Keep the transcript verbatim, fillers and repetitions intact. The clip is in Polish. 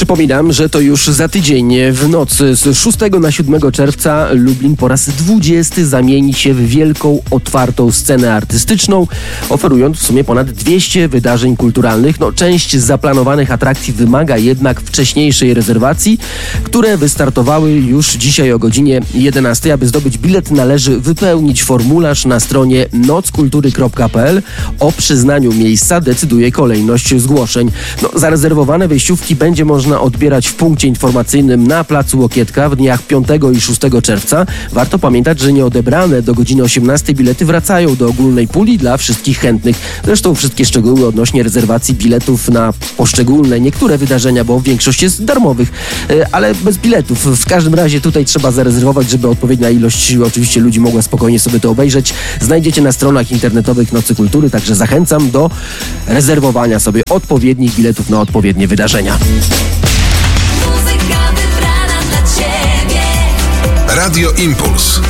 Przypominam, że to już za tydzień w nocy z szóstego na siódmego czerwca Lublin po raz dwudziesty zamieni się w wielką, otwartą scenę artystyczną, oferując w sumie ponad dwieście wydarzeń kulturalnych. No, część z zaplanowanych atrakcji wymaga jednak wcześniejszej rezerwacji, które wystartowały już dzisiaj o godzinie jedenastej. Aby zdobyć bilet, należy wypełnić formularz na stronie noc kultury kropka p l. O przyznaniu miejsca decyduje kolejność zgłoszeń. No, zarezerwowane wejściówki będzie można odbierać w punkcie informacyjnym na placu Łokietka w dniach piątego i szóstego czerwca. Warto pamiętać, że nieodebrane do godziny osiemnastej bilety wracają do ogólnej puli dla wszystkich chętnych. Zresztą wszystkie szczegóły odnośnie rezerwacji biletów na poszczególne niektóre wydarzenia, bo większość jest darmowych, ale bez biletów. W każdym razie tutaj trzeba zarezerwować, żeby odpowiednia ilość oczywiście ludzi mogła spokojnie sobie to obejrzeć. Znajdziecie na stronach internetowych Nocy Kultury, także zachęcam do rezerwowania sobie odpowiednich biletów na odpowiednie wydarzenia. Radio Impuls.